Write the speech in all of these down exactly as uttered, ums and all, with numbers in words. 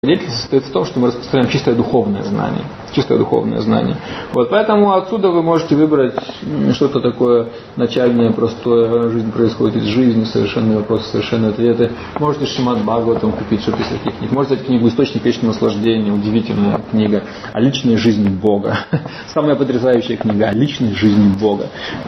Деятельность состоит в том, что мы распространяем чистое духовное знание. Чистое духовное знание. Вот поэтому отсюда вы можете выбрать что-то такое начальное, простое. Жизнь происходит из жизни, совершенные вопросы, совершенные ответы. Можете Шримад Бхагаватам купить, что-то из таких книг. Можете взять книгу «Источник вечного наслаждения», удивительная книга о личной жизни Бога. Самая потрясающая книга о личной жизни Бога.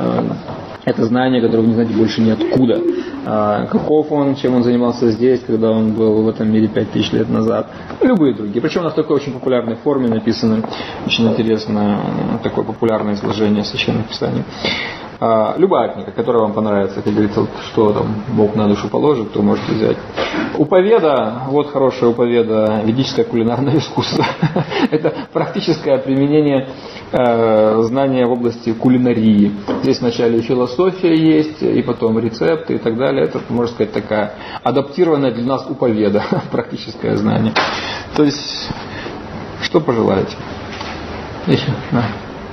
Это знание, которое вы не знаете больше ниоткуда. А, каков он, чем он занимался здесь, когда он был в этом мире пять тысяч лет назад. Любые другие. Причем у нас в такой очень популярной форме написано. Очень интересное такое популярное изложение Священных Писаний. А, любая книга, которая вам понравится, как говорится, что там Бог на душу положит, то можете взять. Уповеда, вот хорошая уповеда, ведическое кулинарное искусство. Это практическое применение э, знания в области кулинарии. Здесь вначале философия есть, и потом рецепты и так далее. Это, можно сказать, такая адаптированная для нас уповеда, практическое знание. То есть, что пожелаете? Еще? Да.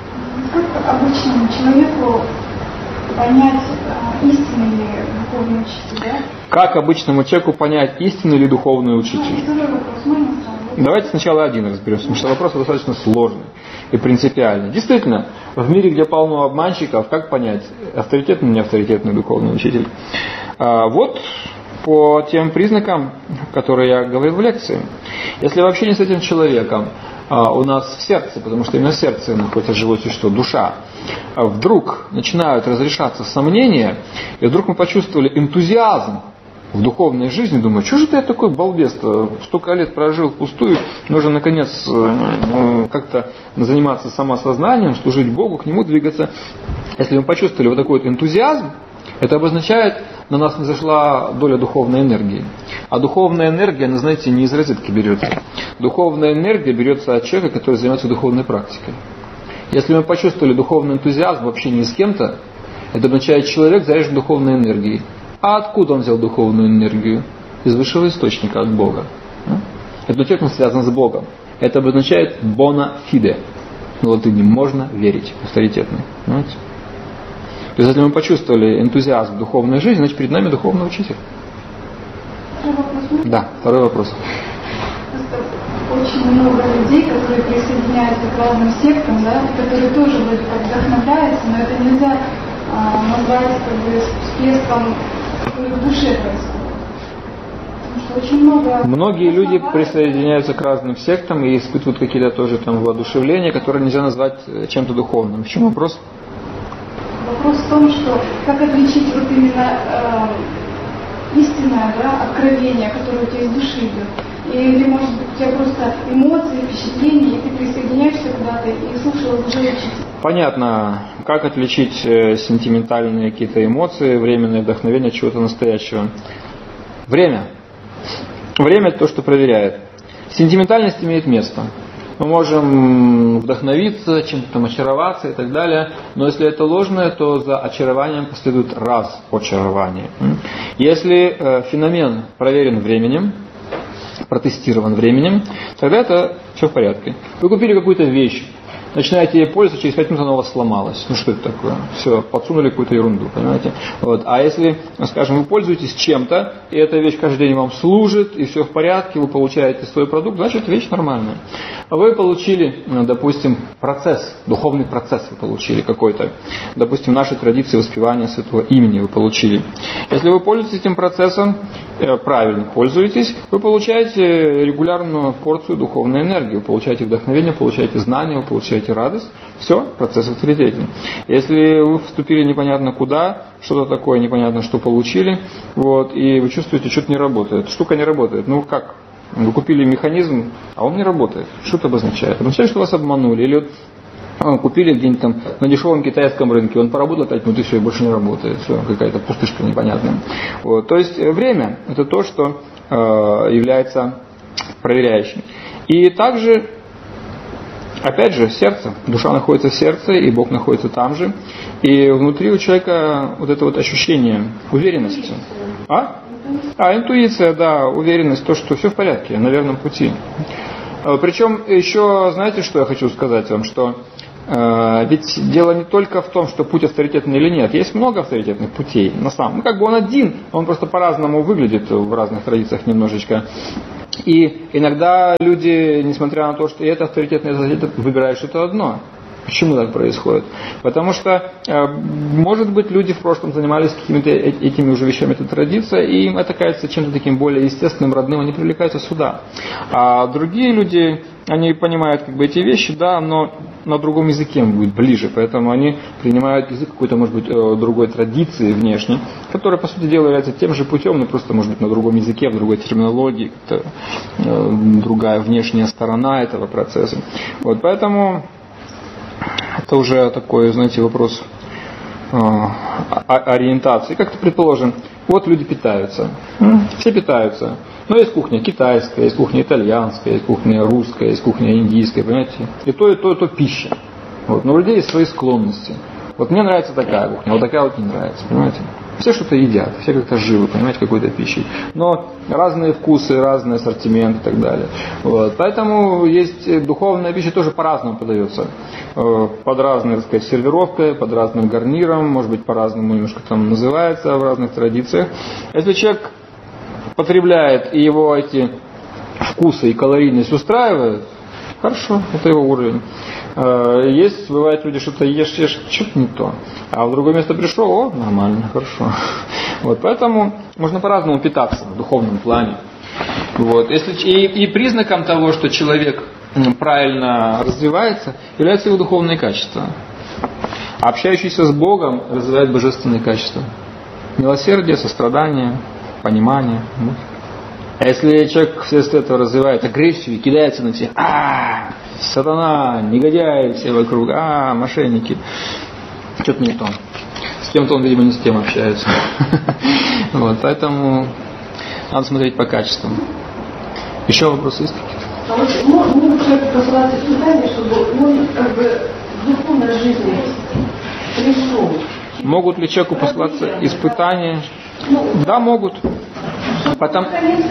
Как обычному человеку понять, истинный ли духовный учитель, да? Как обычному человеку понять, истинный ли духовный учитель? Ну, второй вопрос, можно сразу? Давайте сначала один разберемся, потому что вопрос достаточно сложный и принципиальный. Действительно, в мире, где полно обманщиков, как понять, авторитетный или не авторитетный духовный учитель? А, вот по тем признакам, которые я говорил в лекции. Если вообще не с этим человеком, а у нас в сердце, потому что именно в сердце находится живое существо, душа, вдруг начинают разрешаться сомнения, и вдруг мы почувствовали энтузиазм в духовной жизни, думаю, что же ты я такой балбес-то, столько лет прожил впустую, нужно наконец как-то заниматься самосознанием, служить Богу, к Нему двигаться. Если мы почувствовали вот такой вот энтузиазм, это обозначает, на нас не зашла доля духовной энергии. А духовная энергия, она, знаете, не из розетки берется. Духовная энергия берется от человека, который занимается духовной практикой. Если мы почувствовали духовный энтузиазм в общении с кем-то, это означает, человек заряжен духовной энергией. А откуда он взял духовную энергию? Из высшего источника, от Бога. Это человек, он связан с Богом. Это обозначает bona fide. На латыни можно верить, авторитетный. Понимаете? То есть, если мы почувствовали энтузиазм в духовной жизни, значит, перед нами духовный учитель. Второй вопрос. Да, второй вопрос. Очень много людей, которые присоединяются к разным сектам, да, которые тоже вроде как вдохновляются, но это нельзя а, назвать как бы всплеском, который в душе происходит. Потому что очень много... Многие люди присоединяются к разным сектам и испытывают какие-то тоже там воодушевления, которые нельзя назвать чем-то духовным. В чем вопрос? Вопрос в том, что как отличить вот именно э, истинное, да, откровение, которое у тебя из души идет. Или, может быть, у тебя просто эмоции, впечатления, и ты присоединяешься куда-то и слушаешь уже учителя. Понятно, как отличить э, сентиментальные какие-то эмоции, временное вдохновение от чего-то настоящего. Время. Время – это то, что проверяет. Сентиментальность имеет место. Мы можем вдохновиться, чем-то там очароваться и так далее. Но если это ложное, то за очарованием последует разочарование. Если э, феномен проверен временем, протестирован временем, тогда это все в порядке. Вы купили какую-то вещь, начинаете ей пользоваться, через пять минут она у вас сломалась. Ну что это такое? Все, подсунули какую-то ерунду, понимаете? Вот. А если, скажем, вы пользуетесь чем-то, и эта вещь каждый день вам служит, и все в порядке, вы получаете свой продукт, значит вещь нормальная. Вы получили, допустим, процесс, духовный процесс вы получили какой-то. Допустим, в нашей традиции воспевания святого имени вы получили. Если вы пользуетесь этим процессом, правильно пользуетесь, вы получаете регулярную порцию духовной энергии, вы получаете вдохновение, получаете знания, вы получаете радость, все, процесс авторитетен. Если вы вступили непонятно куда, что-то такое непонятно, что получили, вот, и вы чувствуете, что-то не работает. Штука не работает. Ну как? Вы купили механизм, а он не работает. Что это обозначает? Обозначает, что вас обманули. Или вот купили где-нибудь там на дешевом китайском рынке, он поработал пять минут и все, и больше не работает. Все, какая-то пустышка непонятная. Вот. То есть время – это то, что э, является проверяющим. И также, опять же, сердце. Душа находится в сердце, и Бог находится там же. И внутри у человека вот это вот ощущение уверенности. А? А, интуиция, да, уверенность, то, что все в порядке, на верном пути. Причем еще, знаете, что я хочу сказать вам, что э, ведь дело не только в том, что путь авторитетный или нет. Есть много авторитетных путей на самом. Ну, как бы он один, он просто по-разному выглядит в разных традициях немножечко. И иногда люди, несмотря на то, что это авторитетное, это выбирают что-то одно. Почему так происходит? Потому что, может быть, люди в прошлом занимались какими-то этими уже вещами, это традиция, и им это кажется чем-то таким более естественным, родным, они привлекаются сюда. А другие люди, они понимают как бы эти вещи, да, но на другом языке им будет ближе, поэтому они принимают язык какой-то, может быть, другой традиции внешней, которая, по сути дела, является тем же путем, но просто, может быть, на другом языке, в другой терминологии, как-то другая внешняя сторона этого процесса. Вот, поэтому это уже такой, знаете, вопрос э, ориентации. Как-то предположим, вот люди питаются. Все питаются. Но есть кухня китайская, есть кухня итальянская, есть кухня русская, есть кухня индийская, понимаете? И то, и то, и то пища. Вот. Но у людей есть свои склонности. Вот мне нравится такая кухня, вот такая вот не нравится, понимаете? Все что-то едят, все как-то живы, понимаете, какой-то пищей. Но разные вкусы, разный ассортимент и так далее. Вот. Поэтому есть духовная пища тоже по-разному подается. Под разной, так сказать, сервировкой, под разным гарниром, может быть, по-разному немножко там называется в разных традициях. Если человек потребляет и его эти вкусы и калорийность устраивает, хорошо, это его уровень. Есть, бывает, люди что-то ешь, ешь, что-то не то. А в другое место пришел, о, нормально, хорошо. Вот, поэтому можно по-разному питаться в духовном плане. Вот, если, и, и признаком того, что человек правильно развивается, являются его духовные качества. Общающийся с Богом развивает божественные качества. Милосердие, сострадание, понимание. А если человек вследствие этого развивает агрессию и кидается на всех, а сатана, негодяи все вокруг, а мошенники, что-то не то. С кем-то он, видимо, не с тем общается. Вот, поэтому надо смотреть по качествам. Еще вопросы есть какие-то? А вот может человек посылать испытания, чтобы он как бы в духовной жизни пришел? Могут ли человеку посылаться испытания? Да, могут. Потому...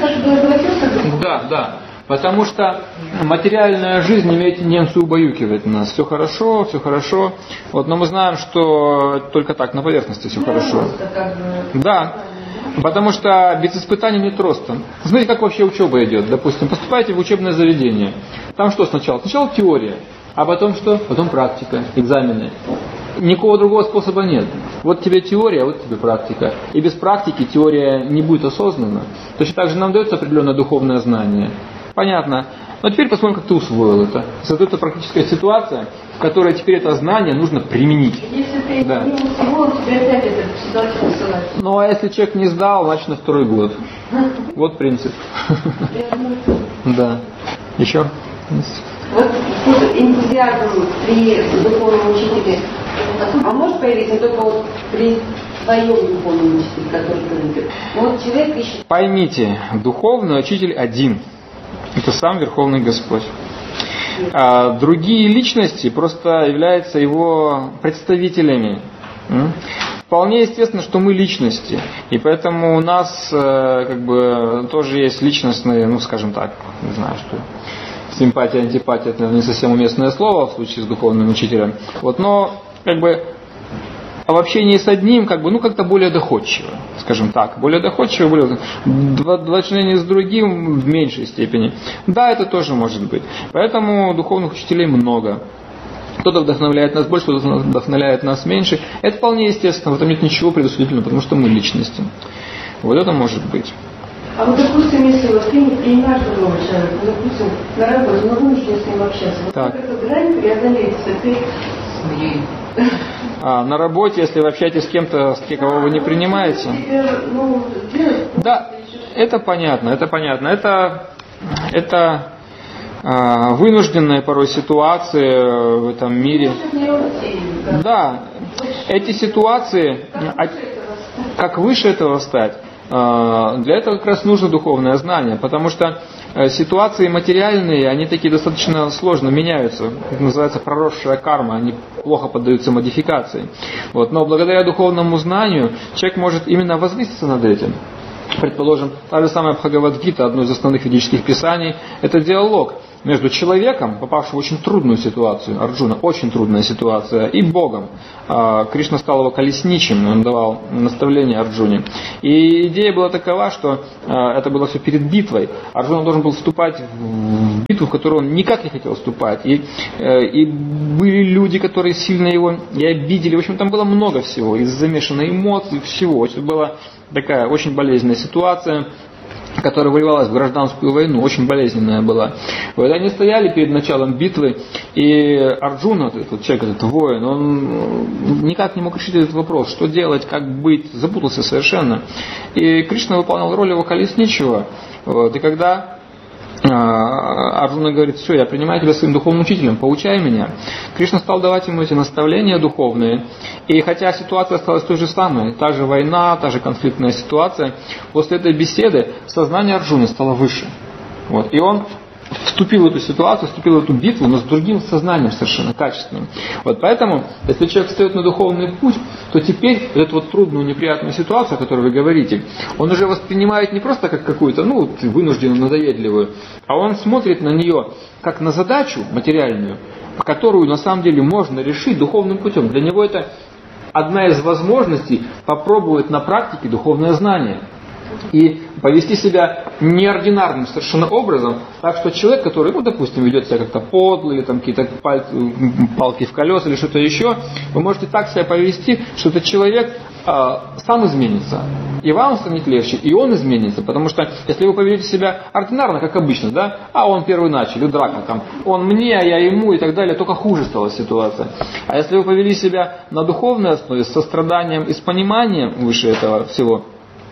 Да, да. Потому что материальная жизнь имеет тенденцию убаюкивать нас. Все хорошо, все хорошо. Вот, но мы знаем, что только так, на поверхности все хорошо. Да. Потому что без испытаний нет роста. Знаете, как вообще учеба идет? Допустим, поступаете в учебное заведение. Там что сначала? Сначала теория, а потом что? Потом практика, экзамены. Никакого другого способа нет. Вот тебе теория, вот тебе практика. И без практики теория не будет осознанна. Точно так же нам дается определенное духовное знание. Понятно. Но теперь посмотрим, как ты усвоил это. Создается практическая ситуация, в которой теперь это знание нужно применить. Если ты да. не усвоил, тебе опять это ситуацию посылать. Ну а если человек не сдал, значит на второй год. Вот принцип. Да. Еще? Вот энтузиазм при духовном учителе, а может появиться только вот при своем духовном учителе, который говорит. Вот человек ищет. Поймите, духовный учитель один. Это сам Верховный Господь. А другие личности просто являются его представителями. Вполне естественно, что мы личности. И поэтому у нас как бы тоже есть личностные, ну скажем так, не знаю, что симпатия, антипатия, это не совсем уместное слово в случае с духовным учителем. Вот, но как бы в общении с одним, как бы, ну как-то более доходчиво, скажем так, более доходчиво, более в общении с другим в меньшей степени. Да, это тоже может быть. Поэтому духовных учителей много. Кто-то вдохновляет нас больше, кто-то вдохновляет нас меньше. Это вполне естественно, в этом нет ничего предосудительного, потому что мы личности. Вот это может быть. А вот, допустим, если вот ты не принимаешь другого человека, ну, допустим, на работе, но вынужден с ним общаться, вот как эта грань преодолеется, ты... А, на работе, если вы общаетесь с кем-то, с кого вы не принимаете? Ну, да, это понятно, это понятно. Это, это а, вынужденные порой ситуации в этом мире. Да, эти ситуации, как выше этого стать? Для этого как раз нужно духовное знание, потому что ситуации материальные, они такие достаточно сложно меняются. Это называется проросшая карма, они плохо поддаются модификации. Вот. Но благодаря духовному знанию человек может именно возвыситься над этим. Предположим, та же самая Бхагавад-гита, одно из основных ведических писаний, это диалог между человеком, попавшим в очень трудную ситуацию, Арджуна, очень трудная ситуация, и Богом. Кришна стал его колесничим, он давал наставления Арджуне. И идея была такова, что это было все перед битвой. Арджуна должен был вступать в битву, в которую он никак не хотел вступать. И, и были люди, которые сильно его и обидели. В общем, там было много всего, и замешано эмоций, всего. Это была такая очень болезненная ситуация, которая выливалась в гражданскую войну, очень болезненная была. Вот они стояли перед началом битвы, и Арджуна, этот человек, этот воин, он никак не мог решить этот вопрос, что делать, как быть, запутался совершенно. И Кришна выполнял роль его колесничего. Вот, и когда Арджуна говорит: все, я принимаю тебя своим духовным учителем, поучай меня. Кришна стал давать ему эти наставления духовные. И хотя ситуация осталась той же самой, та же война, та же конфликтная ситуация, после этой беседы сознание Арджуны стало выше. Вот. И он вступил в эту ситуацию, вступил в эту битву, но с другим сознанием совершенно качественным. Вот поэтому, если человек встает на духовный путь, то теперь эту вот трудную, неприятную ситуацию, о которой вы говорите, он уже воспринимает не просто как какую-то, ну, вынужденную, надоедливую, а он смотрит на нее как на задачу материальную, которую на самом деле можно решить духовным путем. Для него это одна из возможностей попробовать на практике духовное знание. И повести себя неординарным совершенно образом, так что человек, который, ну, допустим, ведет себя как-то подло, или там какие-то пальцы, палки в колеса, или что-то еще, вы можете так себя повести, что этот человек а, сам изменится. И вам станет легче, и он изменится. Потому что, если вы поведете себя ординарно, как обычно, да, а он первый начал, и драка там, он мне, а я ему, и так далее, только хуже стала ситуация. А если вы повели себя на духовной основе, с состраданием и с пониманием выше этого всего,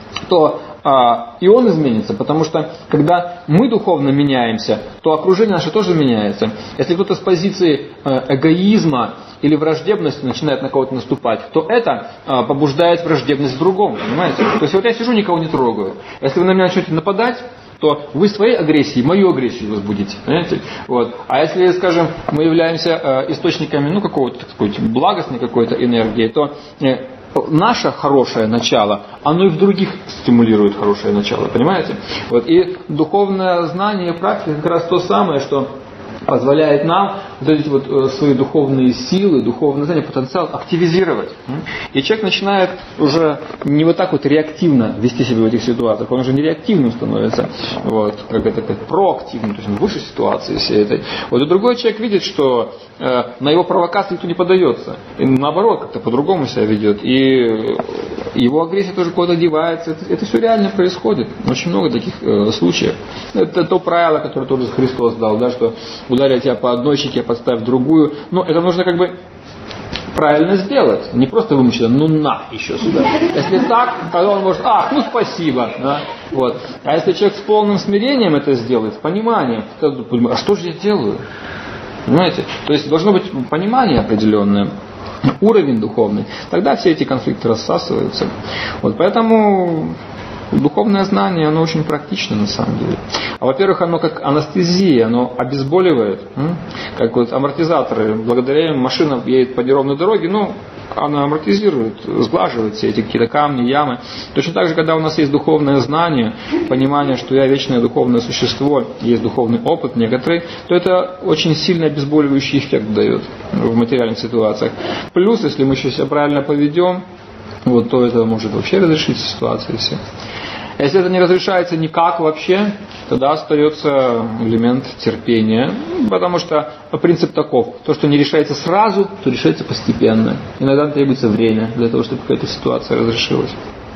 то а, и он изменится, потому что когда мы духовно меняемся, то окружение наше тоже меняется. Если кто-то с позиции эгоизма или враждебности начинает на кого-то наступать, то это а, побуждает враждебность в другом, понимаете? То есть вот я сижу, никого не трогаю. Если вы на меня начнете нападать, то вы своей агрессией мою агрессию возбудите. Понимаете? Вот. А если, скажем, мы являемся э, источниками, ну, какого-то, так сказать, благостной какой-то энергии, то э, наше хорошее начало, оно и в других стимулирует хорошее начало, понимаете? Вот. И духовное знание, практика как раз то самое, что позволяет нам вот эти вот свои духовные силы, духовное знание, потенциал активизировать. И человек начинает уже не вот так вот реактивно вести себя в этих ситуациях, он уже не реактивным становится, вот, как это, как проактивным, то есть он выше ситуации всей этой. Вот, и другой человек видит, что э, на его провокации никто не поддается, и наоборот, как-то по-другому себя ведет, и его агрессия тоже куда-то девается. Это, это все реально происходит. Очень много таких э, случаев. Это то правило, которое тоже Христос дал, да, что ударя тебя по одной щеке, подставь другую. Но это нужно как бы правильно сделать. Не просто вымучить, ну на, еще сюда. Если так, тогда он может, ах, ну спасибо. Да? Вот. А если человек с полным смирением это сделает, с пониманием, то, а что же я делаю? Понимаете? То есть должно быть понимание определенное, уровень духовный. Тогда все эти конфликты рассасываются. Вот поэтому духовное знание, оно очень практично на самом деле. А во-первых, оно как анестезия, оно обезболивает. Как вот амортизаторы. Благодаря им машина едет по неровной дороге, но она амортизирует, сглаживает все эти какие-то камни, ямы. Точно так же, когда у нас есть духовное знание, понимание, что я вечное духовное существо, есть духовный опыт некоторый, то это очень сильный обезболивающий эффект дает в материальных ситуациях. Плюс, если мы еще себя правильно поведем, вот, то это может вообще разрешить ситуации все. Если это не разрешается никак вообще, тогда остается элемент терпения, потому что принцип таков: то, что не решается сразу, то решается постепенно. Иногда требуется время для того, чтобы какая-то ситуация разрешилась.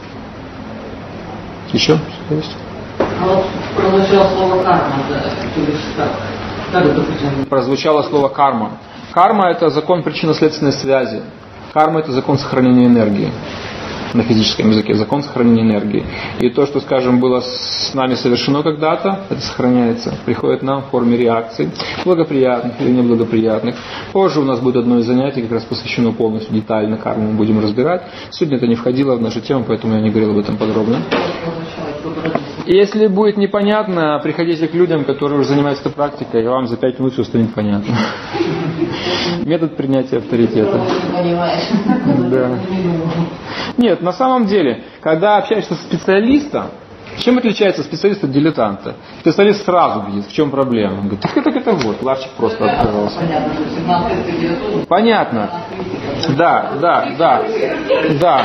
Еще что-то есть? А вот прозвучало слово карма, как это? Прозвучало слово карма. Карма – это закон причинно-следственной связи. Карма – это закон сохранения энергии. На физическом языке, закон сохранения энергии. И то, что, скажем, было с нами совершено когда-то, это сохраняется, приходит нам в форме реакций, благоприятных или неблагоприятных. Позже у нас будет одно из занятий, как раз посвящено полностью детально карму, мы будем разбирать. Сегодня это не входило в нашу тему, поэтому я не говорил об этом подробно. И если будет непонятно, приходите к людям, которые уже занимаются этой практикой, и вам за пять минут все станет понятно. Метод принятия авторитета. Да. Нет, на самом деле, когда общаешься с специалистом, Чем отличается специалист от дилетанта? Специалист сразу видит, в чем проблема. Он говорит, так это, это вот, ларчик просто открывался. Понятно. Да, да, да. Да.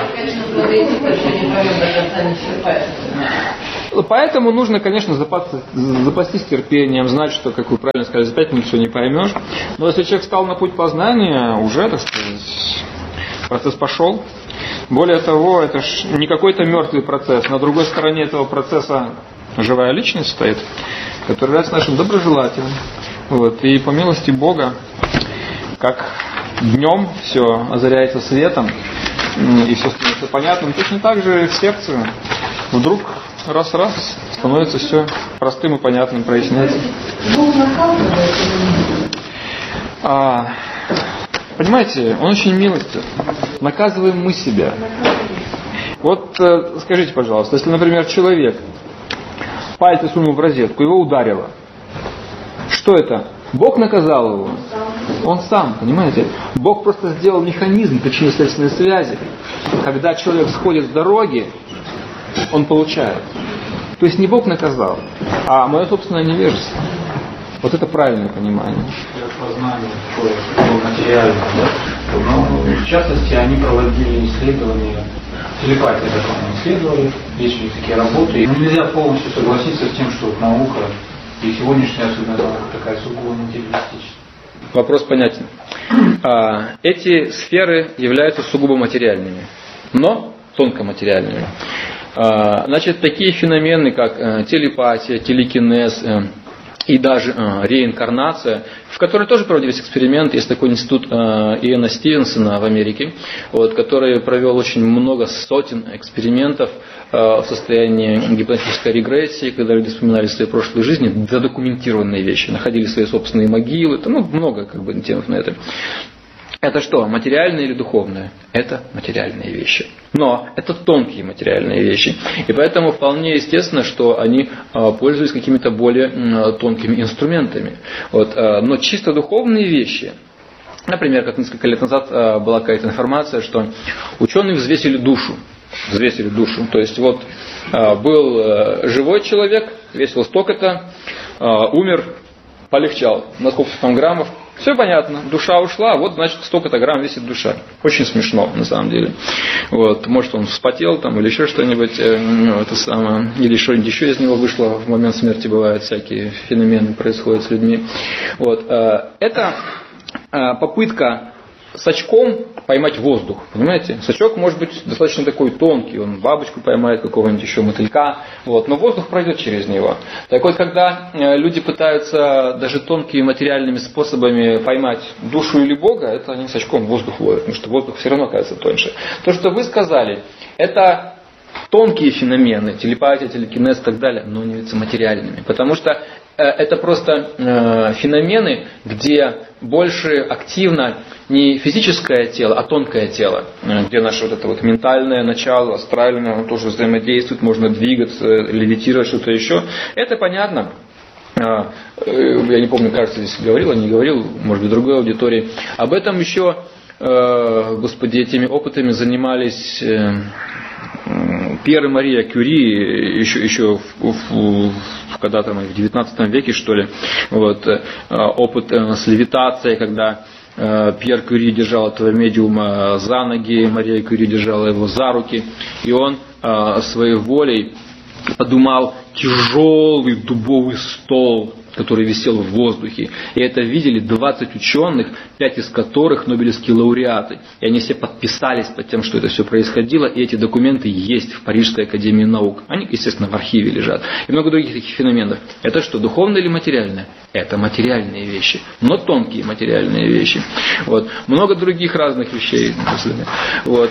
Поэтому нужно, конечно, запасться, запастись терпением, знать, что, как вы правильно сказали, за пять минут все не поймешь. Но если человек встал на путь познания, уже, так сказать, процесс пошел. Более того, это ж не какой-то мертвый процесс. На другой стороне этого процесса живая личность стоит, которая является нашим доброжелателем. Вот. И по милости Бога, как днем все озаряется светом, и все становится понятным, точно так же и в сердце вдруг раз-раз становится все простым и понятным, проясняется. А, понимаете, он очень милостив. Наказываем мы себя. Вот э, скажите, пожалуйста, если, например, человек пальцы сунул в розетку, его ударило. Что это? Бог наказал его? Он сам, понимаете? Бог просто сделал механизм причинно-следственной связи. Когда человек сходит с дороги, он получает. То есть не Бог наказал, а мое собственное невежество. Вот это правильное понимание. Познание такое материальное, да? Но в частности они проводили исследования, телепатии такое исследовали, есть у них такие работы. Но нельзя полностью согласиться с тем, что вот наука и сегодняшняя особенно наука такая сугубо материалистичная. Вопрос понятен. Эти сферы являются сугубо материальными, но тонкоматериальными. Значит, такие феномены, как телепатия, телекинез и даже реинкарнация, в которой тоже проводились эксперименты. Есть такой институт Иэна Стивенсона в Америке, вот, который провел очень много сотен экспериментов в состоянии гипнотической регрессии, когда люди вспоминали свои прошлые жизни, задокументированные вещи, находили свои собственные могилы, там, ну, много как бы темов на это. Это что, материальное или духовное? Это материальные вещи. Но это тонкие материальные вещи. И поэтому вполне естественно, что они пользуются какими-то более тонкими инструментами. Вот. Но чисто духовные вещи, например, как несколько лет назад была какая-то информация, что ученые взвесили душу. Взвесили душу. То есть вот был живой человек, весил столько-то, умер, полегчал на сколько-то там граммов. Все понятно, душа ушла, вот значит столько-то грамм весит душа. Очень смешно на самом деле. Вот, может он вспотел там или еще что-нибудь, ну, это самое, или что-нибудь еще из него вышло. В момент смерти бывают всякие феномены, происходят с людьми. Вот, это попытка с очком поймать воздух, понимаете? Сачок может быть достаточно такой тонкий, он бабочку поймает, какого-нибудь еще мотылька, вот, но воздух пройдет через него. Так вот, когда люди пытаются даже тонкими материальными способами поймать душу или Бога, это они с очком воздух ловят, потому что воздух все равно оказывается тоньше. То, что вы сказали, это тонкие феномены, телепатия, телекинез и так далее, но они являются материальными, потому что это просто э, феномены, где больше активно не физическое тело, а тонкое тело, где наше вот это вот ментальное начало, астральное, оно тоже взаимодействует, можно двигаться, левитировать, что-то еще. Это понятно. Я не помню, кажется, здесь говорил, а не говорил, может быть, в другой аудитории. Об этом еще, э, господи, этими опытами занимались э, Пьер и Мария Кюри еще, еще в, в, когда там в девятнадцатом веке, что ли, вот, опыт с левитацией, когда Пьер Кюри держал этого медиума за ноги, Мария Кюри держала его за руки, и он своей волей подумал тяжелый дубовый стол, который висел в воздухе. И это видели двадцать ученых, пять из которых нобелевские лауреаты. И они все подписались под тем, что это все происходило. И эти документы есть в Парижской академии наук. Они, естественно, в архиве лежат. И много других таких феноменов. Это что, духовное или материальное? Это материальные вещи. Но тонкие материальные вещи. Вот. Много других разных вещей. Вот.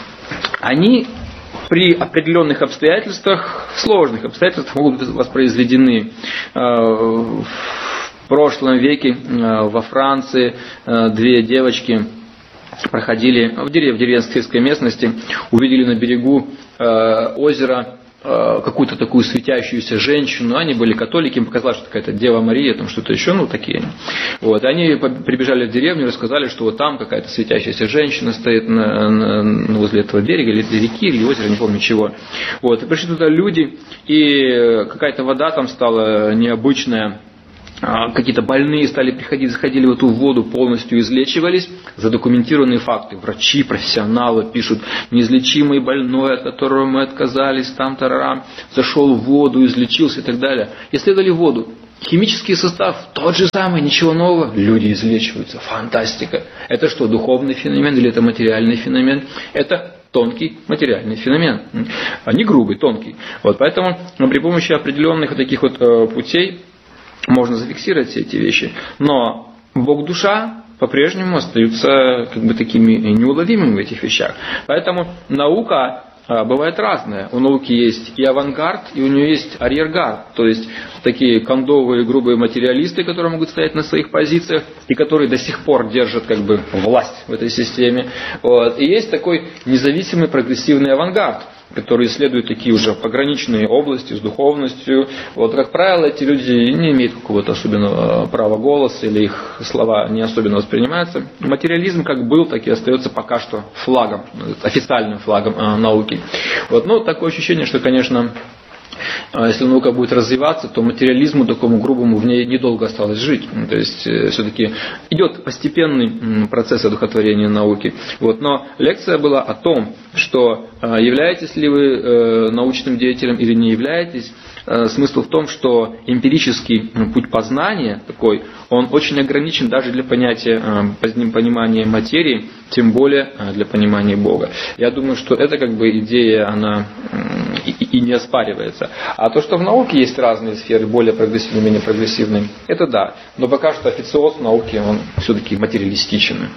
Они при определенных обстоятельствах, сложных обстоятельствах, могут быть воспроизведены. В прошлом веке во Франции две девочки проходили в деревне, в деревенской местности, увидели на берегу озера какую-то такую светящуюся женщину, они были католики, им показалось, что какая-то Дева Мария, там что-то еще, ну такие. Вот, и они прибежали в деревню и рассказали, что вот там какая-то светящаяся женщина стоит на, на, возле этого берега, или реки, или озера, не помню чего. Вот, и пришли туда люди, и какая-то вода там стала необычная. Какие-то больные стали приходить, заходили в эту воду, полностью излечивались. Задокументированные факты. Врачи, профессионалы пишут, неизлечимый больной, от которого мы отказались, там-тарарам, зашел в воду, излечился и так далее. Исследовали воду. Химический состав тот же самый, ничего нового. Люди излечиваются. Фантастика. Это что, духовный феномен или это материальный феномен? Это тонкий материальный феномен. А не грубый, тонкий. Вот, поэтому при помощи определенных вот таких вот э, путей можно зафиксировать все эти вещи, но Бог-душа по-прежнему остаются как бы такими неуловимыми в этих вещах. Поэтому наука а, бывает разная. У науки есть и авангард, и у нее есть арьергард, то есть такие кондовые, грубые материалисты, которые могут стоять на своих позициях и которые до сих пор держат как бы власть в этой системе. Вот. И есть такой независимый прогрессивный авангард, которые исследуют такие уже пограничные области с духовностью. Вот, как правило, эти люди не имеют какого-то особенного права голоса, или их слова не особенно воспринимаются. Материализм как был, так и остается пока что флагом, официальным флагом э, науки. Вот, но такое ощущение, что, конечно, если наука будет развиваться, то материализму такому грубому в ней недолго осталось жить. То есть все-таки идет постепенный процесс одухотворения науки. Вот. Но лекция была о том, что являетесь ли вы научным деятелем или не являетесь. Смысл в том, что эмпирический путь познания такой, он очень ограничен даже для понятия, понимания материи, тем более для понимания Бога. Я думаю, что эта как бы идея, она и, и не оспаривается. А то, что в науке есть разные сферы, более прогрессивные, менее прогрессивные, это да. Но пока что официоз науки, он все-таки материалистичен.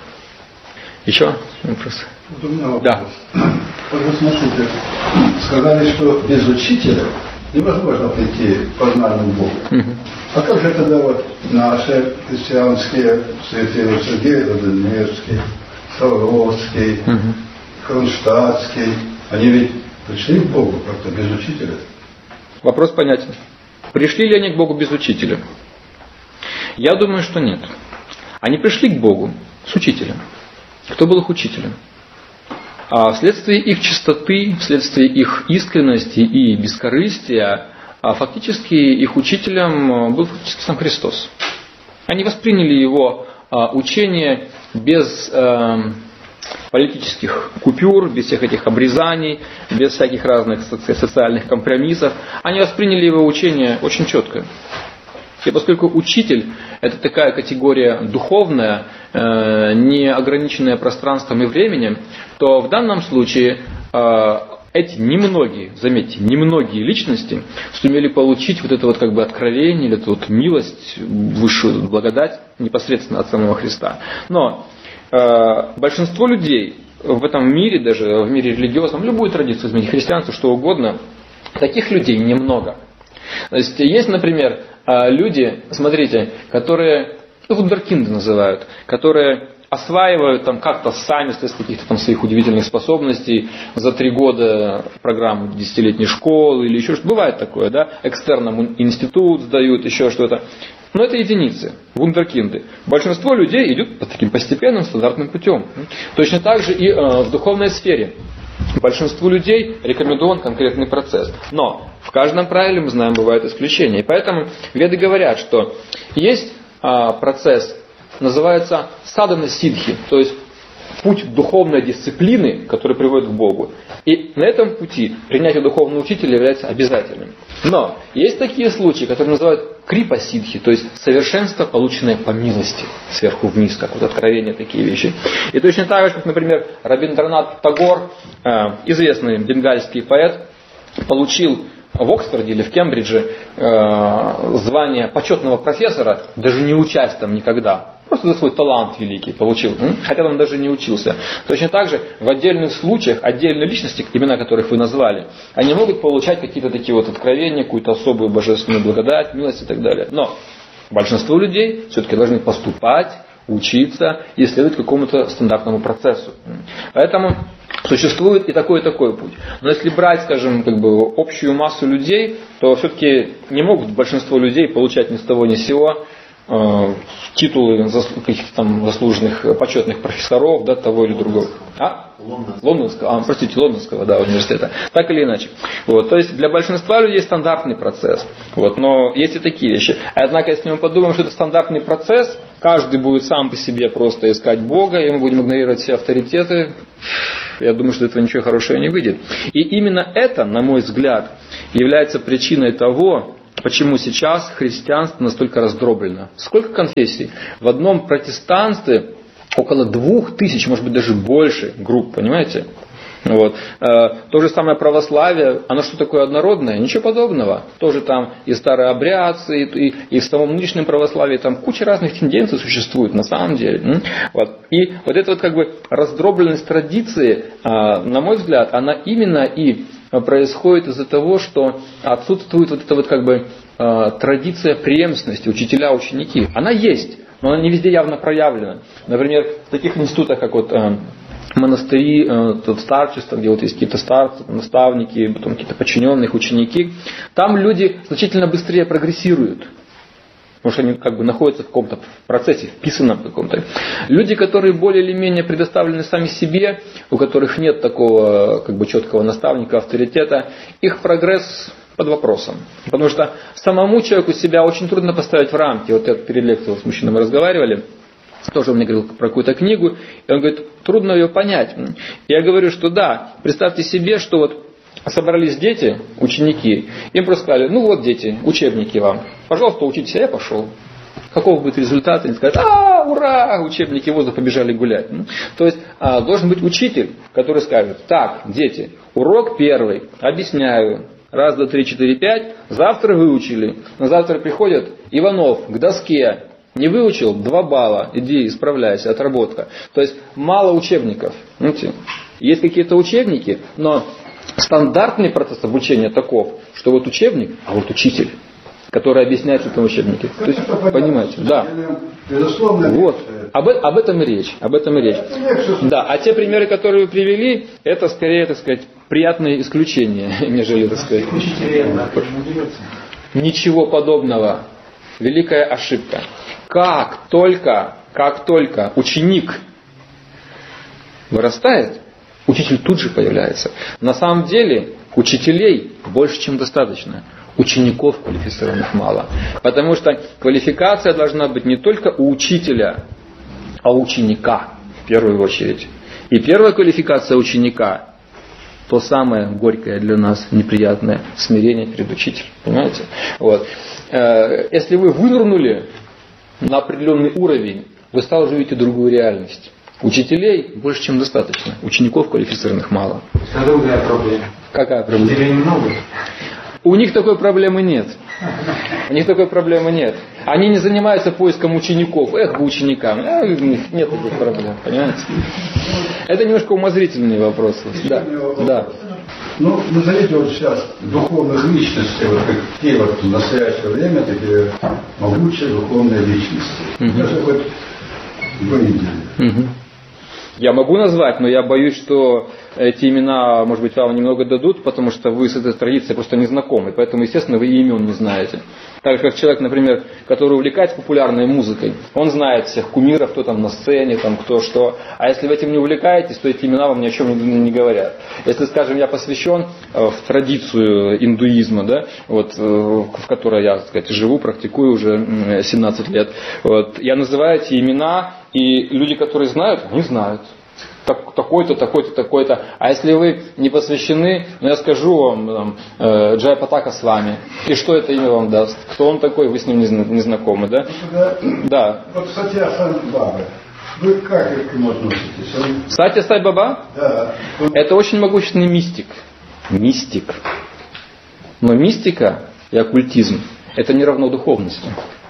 Еще вопрос? Вот у меня вопрос. Да. Вот вы смотрите, сказали, что без учителя невозможно прийти к познанию Бога. Угу. А как же тогда вот наши христианские святые Сергей Радонежский, Савровский, угу. Кронштадтский, они ведь пришли к Богу как-то без учителя? Вопрос понятен. Пришли ли они к Богу без учителя? Я думаю, что нет. Они пришли к Богу с учителем. Кто был их учителем? А вследствие их чистоты, вследствие их искренности и бескорыстия, а фактически их учителем был фактически сам Христос. Они восприняли его а, учение без а, политических купюр, без всех этих обрезаний, без всяких разных социальных компромиссов. Они восприняли его учение очень четко. И поскольку учитель – это такая категория духовная, э, не ограниченная пространством и временем, то в данном случае э, эти немногие, заметьте, немногие личности сумели получить вот это вот как бы откровение, или эту вот милость, высшую благодать непосредственно от самого Христа. Но э, большинство людей в этом мире, даже в мире религиозном, любую традицию изменить, христианство, что угодно, таких людей немного. То есть, есть, например, люди, смотрите, которые, ну, вундеркинды называют, которые осваивают там как-то сами, с каких-то там своих удивительных способностей за три года программу десятилетней школы или еще что-то. Бывает такое, да, экстерном институт сдают, еще что-то. Но это единицы, вундеркинды. Большинство людей идут по таким постепенным стандартным путем. Точно так же и э, в духовной сфере. Большинству людей рекомендован конкретный процесс. Но в каждом правиле, мы знаем, бывают исключения. И поэтому веды говорят, что есть а, процесс, называется садхана сиддхи, то есть путь духовной дисциплины, который приводит к Богу. И на этом пути принятие духовного учителя является обязательным. Но есть такие случаи, которые называют крипа сиддхи, то есть совершенство, полученное по милости, сверху вниз, как вот откровения, такие вещи. И точно так же, как, например, Рабиндранат Тагор, известный бенгальский поэт, получил в Оксфорде или в Кембридже звание почетного профессора, даже не учась там никогда. Просто за свой талант великий получил, хотя он даже не учился. Точно так же в отдельных случаях отдельные личности, имена которых вы назвали, они могут получать какие-то такие вот откровения, какую-то особую божественную благодать, милость и так далее. Но большинство людей все-таки должны поступать, учиться и следовать какому-то стандартному процессу. Поэтому Существует и такой, и такой путь. Но если брать, скажем, как бы общую массу людей, то все-таки не могут большинство людей получать ни с того ни с сего э, титулы каких-то там заслуженных почетных профессоров, да, того или другого. А? Лондонского, а, простите, Лондонского, да, университета. Так или иначе. Вот, то есть для большинства людей стандартный процесс. Вот, но есть и такие вещи. Однако, если мы подумаем, что это стандартный процесс, каждый будет сам по себе просто искать Бога, и мы будем игнорировать все авторитеты, я думаю, что этого ничего хорошего не выйдет. И именно это, на мой взгляд, является причиной того, почему сейчас христианство настолько раздроблено. Сколько конфессий? В одном протестанстве около двух тысяч, может быть даже больше групп, понимаете? Вот. То же самое православие, оно что такое однородное? Ничего подобного. Тоже там и старообрядцы, и, и в самом нынешнем православии там куча разных тенденций существует на самом деле. Вот. И вот эта вот как бы раздробленность традиции, на мой взгляд, она именно и происходит из-за того, что отсутствует вот эта вот как бы традиция преемственности учителя-ученики. Она есть, но она не везде явно проявлена. Например, в таких институтах, как вот монастыри, тут старчество, где вот есть какие-то старцы, наставники, потом какие-то подчиненные, ученики, там люди значительно быстрее прогрессируют. Потому что они как бы находятся в каком-то процессе, вписанном в каком-то. Люди, которые более или менее предоставлены сами себе, у которых нет такого как бы четкого наставника, авторитета, их прогресс под вопросом. Потому что самому человеку себя очень трудно поставить в рамки. Вот я перед лекцией с мужчиной мы разговаривали, тоже он мне говорил про какую-то книгу, и он говорит, трудно ее понять. Я говорю, что да, представьте себе, что вот собрались дети, ученики, им просто сказали, ну вот дети, учебники вам, пожалуйста, учитесь, а я пошел. Каков будет результат? Они скажут, а, ура, учебники в воздух побежали гулять. То есть должен быть учитель, который скажет, так, дети, урок первый, объясняю, раз, два, три, четыре, пять, завтра выучили, на завтра приходят, Иванов к доске, не выучил, два балла, иди исправляйся, отработка. То есть мало учебников. Видите? Есть какие-то учебники, но стандартный процесс обучения таков, что вот учебник, а вот учитель, который объясняет в этом учебнике. То есть, понимаете, да. Вот. Об, об этом и речь. Об этом и речь. Да, а те примеры, которые вы привели, это скорее, так сказать, приятные исключения, нежели, так сказать. Ничего подобного. Великая ошибка. Как только, как только ученик вырастает, учитель тут же появляется. На самом деле учителей больше, чем достаточно. Учеников квалифицированных мало. Потому что квалификация должна быть не только у учителя, а у ученика в первую очередь. И первая квалификация ученика, то самое горькое для нас, неприятное смирение перед учителем. Понимаете? Вот. Если вы вынырнули на определенный уровень, вы сразу же видите другую реальность. Учителей больше, чем достаточно. Учеников квалифицированных мало. Это другая проблема. Какая проблема? Учителей много. У них такой проблемы нет. У них такой проблемы нет. Они не занимаются поиском учеников. Эх, бы ученикам. А, у них нет таких проблем. Понимаете? Это немножко умозрительные вопросы. Да. Да. Ну, назовите вот сейчас духовных личностей, вот как те вот в настоящее время, такие могучие духовные личности. Угу. Даже вот вы видели. Угу. Я могу назвать, но я боюсь, что эти имена, может быть, вам немного дадут, потому что вы с этой традицией просто не знакомы. Поэтому, естественно, вы и имен не знаете. Так же, как человек, например, который увлекается популярной музыкой, он знает всех кумиров, кто там на сцене, там, кто что. А если вы этим не увлекаетесь, то эти имена вам ни о чем не, не говорят. Если, скажем, я посвящен в традицию индуизма, да, вот, в которой я, так сказать, живу, практикую уже семнадцать лет, вот, я называю эти имена, и люди, которые знают, они знают. Так, такой-то, такой-то, такой-то. А если вы не посвящены, ну я скажу вам, там, э, Джайпатака с вами. И что это имя вам даст? Кто он такой, вы с ним не, не знакомы, да? Да. Да. Вот Сатья Сай-Баба. Вы как к нему относитесь? Он... Сатья Сай-Баба? Да. Он... Это очень могущественный мистик. Мистик. Но мистика и оккультизм — это не равно духовности.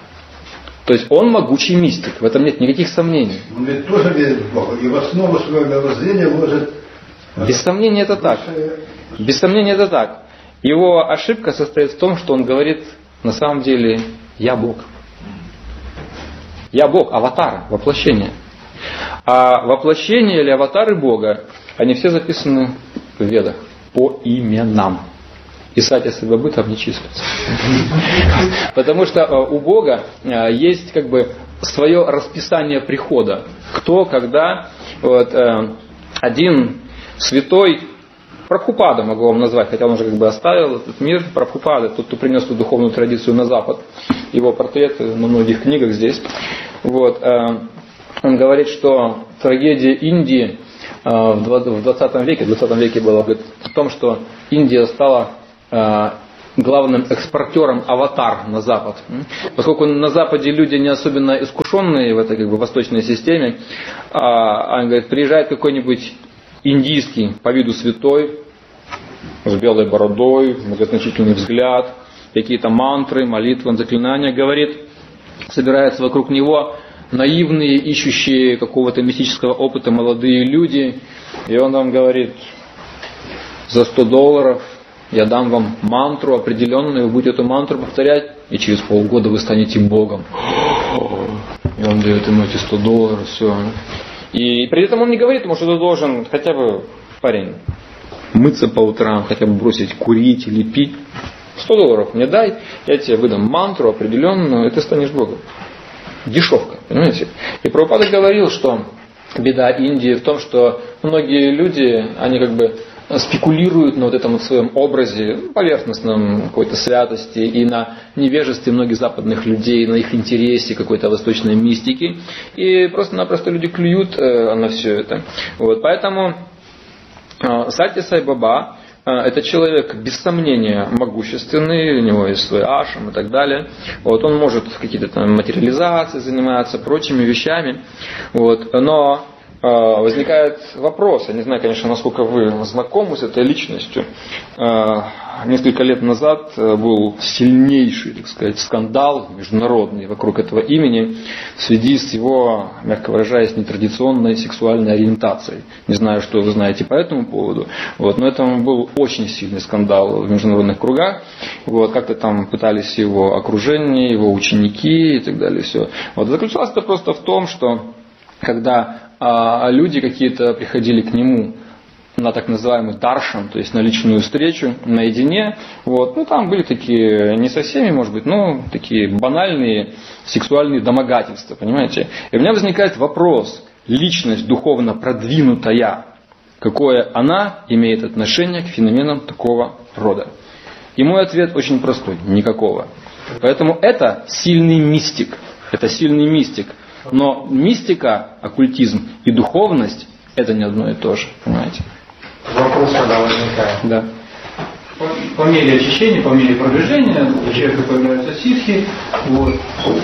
То есть он могучий мистик, в этом нет никаких сомнений. Он ведь тоже верит в Бога, и в основу своего мировоззрения ложит... Без сомнения это так. Без сомнения это так. Его ошибка состоит в том, что он говорит, на самом деле, я Бог. Я Бог, аватар, воплощение. А воплощение или аватары Бога, они все записаны в Ведах по именам. И Сатья Сарвабхаума там не числится. Потому что у Бога есть как бы свое расписание прихода. Кто, когда. Вот, один святой Прабхупада, могу вам назвать, хотя он уже как бы оставил этот мир. Прабхупада, тот, кто принес эту духовную традицию на Запад. Его портрет на многих книгах здесь. Вот, он говорит, что трагедия Индии в двадцатом веке, в двадцатом веке было в том, что Индия стала главным экспортером аватар на Запад. Поскольку на Западе люди не особенно искушенные в этой как бы восточной системе, а, он говорит, приезжает какой-нибудь индийский по виду святой, с белой бородой, многозначительный взгляд, какие-то мантры, молитвы, заклинания, говорит, собираются вокруг него наивные, ищущие какого-то мистического опыта молодые люди, и он вам говорит, за сто долларов я дам вам мантру определенную, вы будете эту мантру повторять, и через полгода вы станете Богом. И он дает ему эти сто долларов, все. И при этом он не говорит ему, что ты должен хотя бы, парень, мыться по утрам, хотя бы бросить курить или пить. сто долларов мне дай, я тебе выдам мантру определенную, и ты станешь Богом. Дешевка, понимаете? И Прабхупада говорил, что беда Индии в том, что многие люди, они как бы спекулируют на вот этом вот своем образе, поверхностном какой-то святости и на невежестве многих западных людей, на их интересе какой-то восточной мистики. И просто-напросто люди клюют на все это. Вот, поэтому Сатья Сай Баба — это человек, без сомнения, могущественный, у него есть свой ашрам и так далее. Вот, он может какие-то там материализации заниматься, прочими вещами. Вот, но возникает вопрос, я не знаю, конечно, насколько вы знакомы с этой личностью. Несколько лет назад был сильнейший, так сказать, скандал международный вокруг этого имени в связи с его, мягко выражаясь, нетрадиционной сексуальной ориентацией. Не знаю, что вы знаете по этому поводу, вот, но это был очень сильный скандал в международных кругах. Вот, как-то там пытались его окружение, его ученики и так далее. Все. Вот, заключалось это просто в том, что когда а люди какие-то приходили к нему на так называемый даршан, то есть на личную встречу, наедине. Вот. Ну, там были такие, не со всеми, может быть, но такие банальные сексуальные домогательства, понимаете. И у меня возникает вопрос, личность духовно продвинутая, какое она имеет отношение к феноменам такого рода? И мой ответ очень простой, никакого. Поэтому это сильный мистик, это сильный мистик. Но мистика, оккультизм и духовность — это не одно и то же, понимаете? Вопрос тогда возникает. Да. По, по мере очищения, по мере продвижения у человека появляются ситхи. Вот.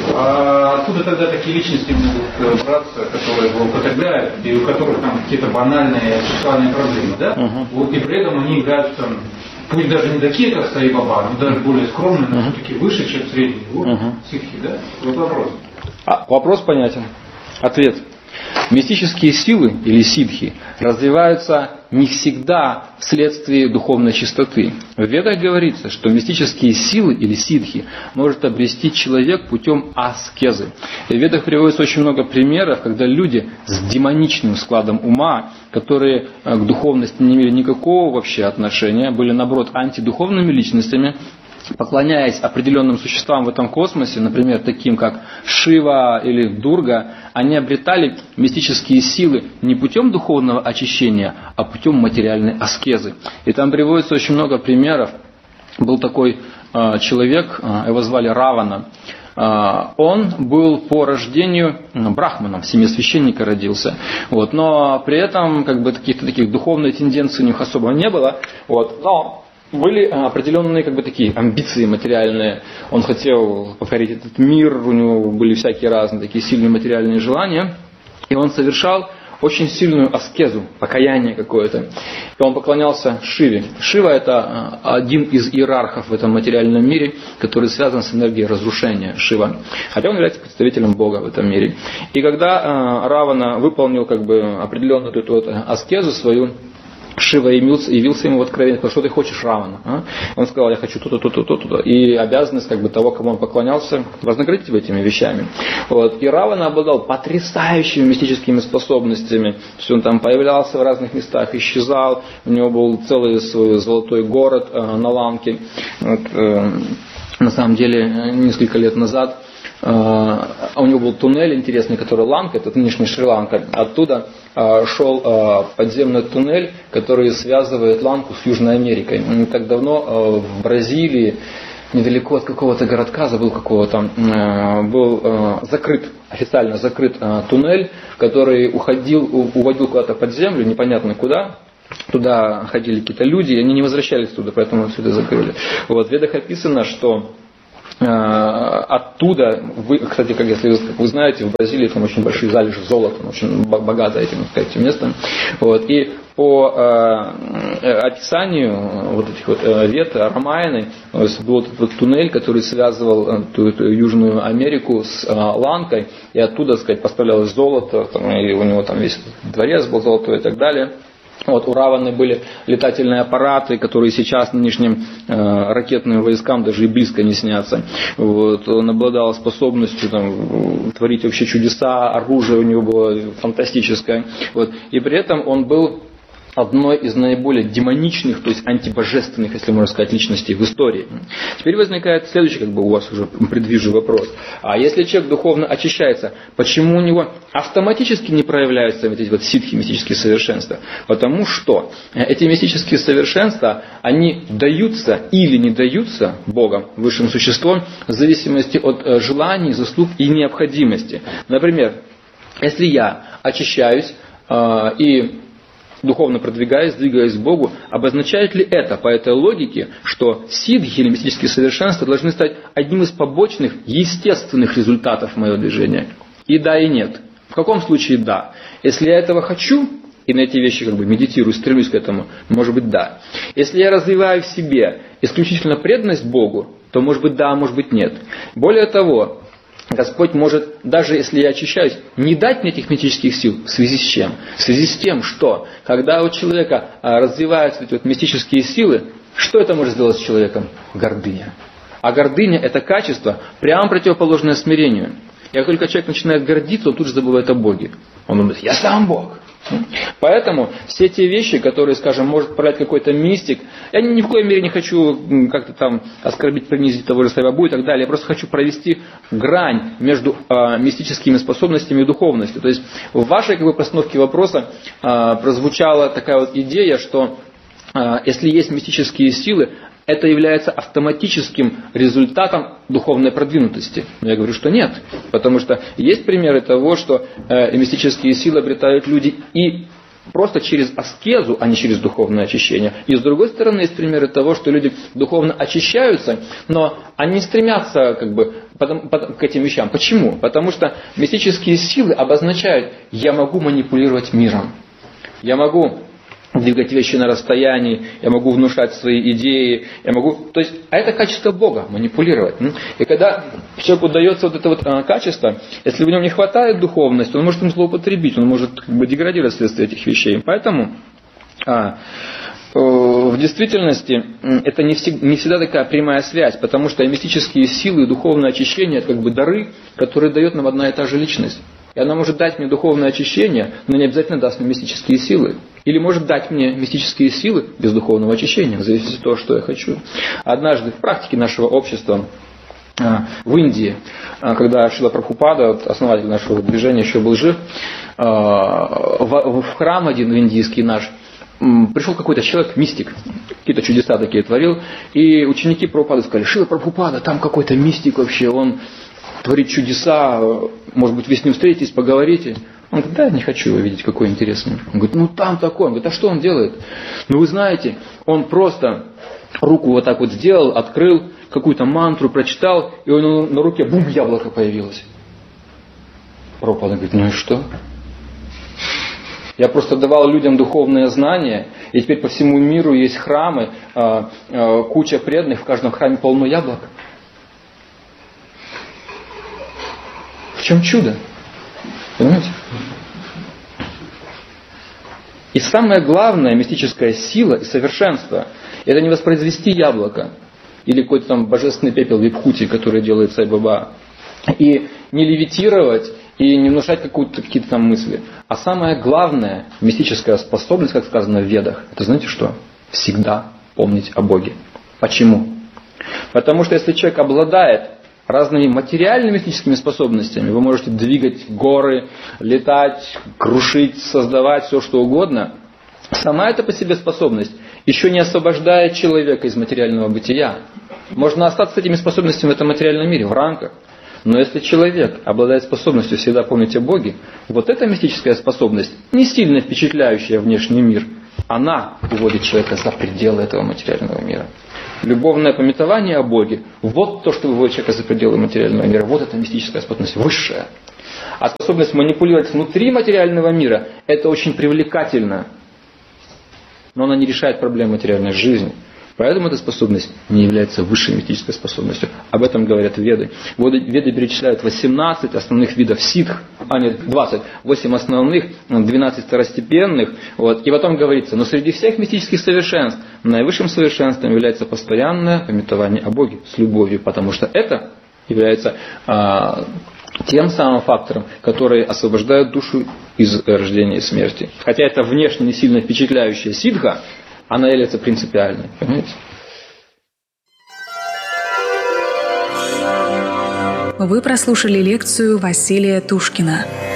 А откуда тогда такие личности могут браться, которые злоупотребляют, и у которых там какие-то банальные сексуальные проблемы, да? Uh-huh. Вот, и при этом они играют там, пусть даже не такие, как Сай Баба, но даже более скромные, но uh-huh. все-таки выше, чем средний уровень uh-huh. ситхи, да? Вот вопрос. А, вопрос понятен. Ответ. Мистические силы или ситхи развиваются не всегда вследствие духовной чистоты. В Ведах говорится, что мистические силы или ситхи может обрести человек путем аскезы. И в Ведах приводится очень много примеров, когда люди с демоничным складом ума, которые к духовности не имели никакого вообще отношения, были наоборот антидуховными личностями, поклоняясь определенным существам в этом космосе, например, таким как Шива или Дурга, они обретали мистические силы не путем духовного очищения, а путем материальной аскезы. И там приводится очень много примеров. Был такой э, человек, э, его звали Равана. Э, он был по рождению брахманом, в семье священника родился. Вот, но при этом как бы, каких-то таких духовных тенденций у них особо не было. Вот, но были определенные как бы, такие амбиции материальные. Он хотел покорить этот мир, у него были всякие разные такие сильные материальные желания. И он совершал очень сильную аскезу, покаяние какое-то. И он поклонялся Шиве. Шива — это один из иерархов в этом материальном мире, который связан с энергией разрушения, Шива. Хотя он является представителем Бога в этом мире. И когда Равана выполнил как бы, определенную эту вот аскезу свою, Шива явился, явился ему в откровении, что ты хочешь, Равана? А? Он сказал, я хочу то-то, то-то, то-то. И обязанность как бы, того, кому он поклонялся, вознаградить его этими вещами. Вот. И Равана обладал потрясающими мистическими способностями. То есть он там появлялся в разных местах, исчезал. У него был целый свой золотой город э, на Ланке. Вот, э, на самом деле, несколько лет назад Uh, у него был туннель интересный, который Ланка, это нынешняя Шри-Ланка. Оттуда uh, шел uh, подземный туннель, который связывает Ланку с Южной Америкой. Не так давно uh, в Бразилии, недалеко от какого-то городка, забыл какого там, uh, был uh, закрыт, официально закрыт uh, туннель, который уходил, уводил куда-то под землю, непонятно куда. Туда ходили какие-то люди, и они не возвращались туда, поэтому все это закрыли. Вот, в Ведах описано, что оттуда, вы, кстати, как, если вы, как вы знаете, в Бразилии там очень большие залежи золота, очень богато этим, так сказать, местом. Вот, и по э, описанию вот этих вот э, вед Рамаяны, был этот вот туннель, который связывал эту, эту Южную Америку с э, Ланкой, и оттуда, так сказать, поставлялось золото, там, и у него там весь дворец был золотой и так далее. Вот, у Раваны были летательные аппараты, которые сейчас нынешним э, ракетным войскам даже и близко не снятся. Вот, он обладал способностью там, творить вообще чудеса, оружие у него было фантастическое. Вот, и при этом он был одной из наиболее демоничных, то есть антибожественных, если можно сказать, личностей в истории. Теперь возникает следующий, как бы у вас уже предвижу вопрос. А если человек духовно очищается, почему у него автоматически не проявляются вот эти вот ситхи, мистические совершенства? Потому что эти мистические совершенства, они даются или не даются Богом, высшим существом, в зависимости от желаний, заслуг и необходимости. Например, если я очищаюсь э, и духовно продвигаясь, двигаясь к Богу, обозначает ли это по этой логике, что сиддхи или мистические совершенства должны стать одним из побочных, естественных результатов моего движения? И да, и нет. В каком случае да? Если я этого хочу, и на эти вещи как бы медитирую, стремлюсь к этому, может быть да. Если я развиваю в себе исключительно преданность Богу, то может быть да, может быть нет. Более того, Господь может, даже если я очищаюсь, не дать мне этих мистических сил. В связи с чем? В связи с тем, что когда у человека развиваются эти вот мистические силы, что это может сделать с человеком? Гордыня. А гордыня – это качество, прямо противоположное смирению. И как только человек начинает гордиться, он тут же забывает о Боге. Он думает, я сам Бог. Поэтому все те вещи, которые, скажем, может проявлять какой-то мистик, я ни в коей мере не хочу как-то там оскорбить, принизить того же Савабу и так далее, я просто хочу провести грань между э, мистическими способностями и духовностью. То есть в вашей как бы, постановке вопроса э, прозвучала такая вот идея, что э, если есть мистические силы, это является автоматическим результатом духовной продвинутости. Но я говорю, что нет. Потому что есть примеры того, что э, мистические силы обретают люди и просто через аскезу, а не через духовное очищение. И с другой стороны, есть примеры того, что люди духовно очищаются, но они стремятся как бы, потом, потом, к этим вещам. Почему? Потому что мистические силы обозначают, я могу манипулировать миром. Я могу двигать вещи на расстоянии, я могу внушать свои идеи, я могу... То есть, а это качество Бога, манипулировать. И когда человеку дается вот это вот а, качество, если в нем не хватает духовности, он может им злоупотребить, он может как бы деградировать вследствие этих вещей. Поэтому а, в действительности это не всегда, не всегда такая прямая связь, потому что мистические силы и духовное очищение это как бы дары, которые дает нам одна и та же личность. И она может дать мне духовное очищение, но не обязательно даст мне мистические силы. Или может дать мне мистические силы без духовного очищения, в зависимости от того, что я хочу. Однажды в практике нашего общества в Индии, когда Шрила Прабхупада, основатель нашего движения, еще был жив, в храм один индийский наш, пришел какой-то человек, мистик, какие-то чудеса такие творил, и ученики Прабхупады сказали, Шрила Прабхупада, там какой-то мистик вообще, он творит чудеса, может быть, вы с ним встретитесь, поговорите. Он говорит, да, не хочу его видеть, какой интересный. Он говорит, ну там такой. Он говорит, а что он делает? Ну вы знаете, он просто руку вот так вот сделал, открыл, какую-то мантру прочитал, и у него на руке, бум, яблоко появилось. Прабхупада говорит, ну и что? Я просто давал людям духовные знания, и теперь по всему миру есть храмы, куча преданных, в каждом храме полно яблок. В чем чудо? Понимаете? И самая главная мистическая сила и совершенство – это не воспроизвести яблоко или какой-то там божественный пепел випхути, который делает Сай-Баба, и не левитировать, и не внушать какие-то там мысли. А самая главная мистическая способность, как сказано в Ведах, это знаете что? Всегда помнить о Боге. Почему? Потому что если человек обладает разными материальными мистическими способностями, вы можете двигать горы, летать, крушить, создавать все что угодно, сама эта по себе способность еще не освобождает человека из материального бытия. Можно остаться с этими способностями в этом материальном мире, в рамках. Но если человек обладает способностью всегда помнить о Боге, вот эта мистическая способность, не сильно впечатляющая внешний мир, она уводит человека за пределы этого материального мира. Любовное памятование о Боге, вот то, что выводит человека за пределы материального мира, вот эта мистическая способность, высшая. А способность манипулировать внутри материального мира, это очень привлекательно, но она не решает проблем материальной жизни. Поэтому эта способность не является высшей мистической способностью. Об этом говорят Веды. Веды перечисляют восемнадцать основных видов ситх, а нет, двадцать, восемь основных, двенадцать второстепенных. Вот. И потом говорится, но среди всех мистических совершенств наивысшим совершенством является постоянное памятование о Боге с любовью, потому что это является а, тем самым фактором, который освобождает душу из рождения и смерти. Хотя это внешне не сильно впечатляющая ситха, она является принципиальной. Понимаете? Вы прослушали лекцию Василия Тушкина.